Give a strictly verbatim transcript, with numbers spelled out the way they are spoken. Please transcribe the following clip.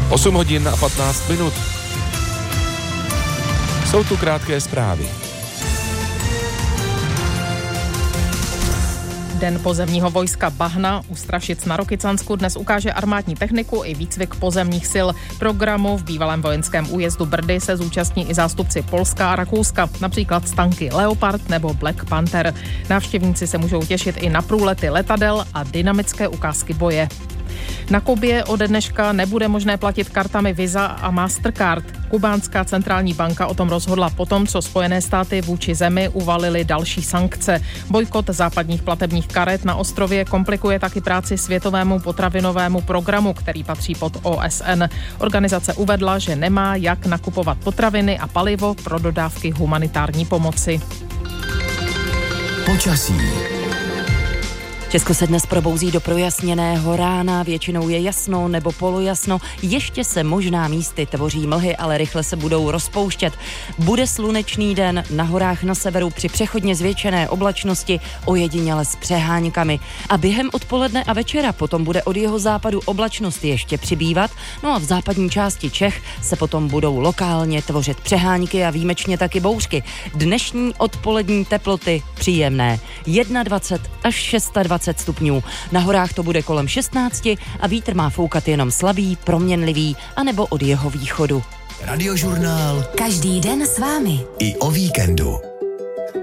osm hodin a patnáct minut. Jsou tu krátké zprávy. Den pozemního vojska Bahna u Strašic na Rokycansku dnes ukáže armádní techniku i výcvik pozemních sil. Programu v bývalém vojenském újezdu Brdy se zúčastní i zástupci Polska a Rakouska, například z tanky Leopard nebo Black Panther. Návštěvníci se můžou těšit i na průlety letadel a dynamické ukázky boje. Na Kubě ode dneška nebude možné platit kartami Visa a Mastercard. Kubánská centrální banka o tom rozhodla potom, co Spojené státy vůči zemi uvalily další sankce. Bojkot západních platebních karet na ostrově komplikuje taky práci Světovému potravinovému programu, který patří pod O S N. Organizace uvedla, že nemá jak nakupovat potraviny a palivo pro dodávky humanitární pomoci. Počasí. Česko se dnes probouzí do projasněného rána, většinou je jasno nebo polojasno, ještě se možná místy tvoří mlhy, ale rychle se budou rozpouštět. Bude slunečný den, na horách na severu při přechodně zvětšené oblačnosti, ojediněle s přeháňkami. A během odpoledne a večera potom bude od jeho západu oblačnost ještě přibývat, no a v západní části Čech se potom budou lokálně tvořit přehánky a výjimečně taky bouřky. Dnešní odpolední teploty příjemné, dvacet jedna až dvacet šest stupňů. Na horách to bude kolem šestnáct a vítr má foukat jenom slabý, proměnlivý, anebo od jeho východu. Radiožurnál. Každý den s vámi. I o víkendu.